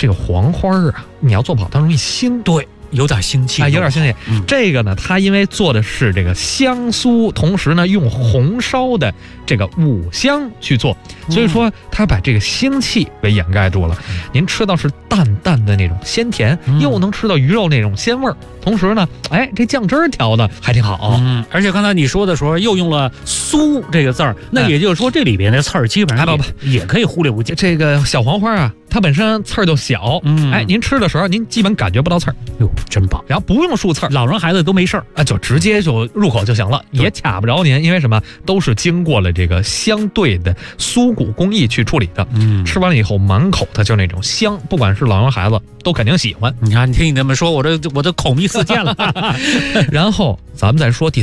这个黄花啊，你要做不好，它容易腥。 对，有点腥气， 有点腥气。这个呢，它因为做的是这个香酥，同时呢用红烧的这个五香去做，所以说它把这个腥气给掩盖住了。您吃到是淡淡的那种鲜甜，又能吃到鱼肉那种鲜味儿，同时呢，这酱汁儿调的还挺好。 而且刚才你说的时候又用了酥这个字儿，那也就是说这里边的刺儿基本上也可以忽略不计。 这个小黄花啊，它本身刺儿就小，您吃的时候您基本感觉不到刺儿， 哟，真棒。 然后不用竖刺儿， 老人孩子都没事儿啊，就直接就入口就行了，也卡不着您，因为什么都是经过了这个相对的酥骨工艺去处理的。吃完了以后满口它就那种香，不管是老人孩子都肯定喜欢。 你看，你听你这么说，我这口蜜四溅了。 然后咱们再说第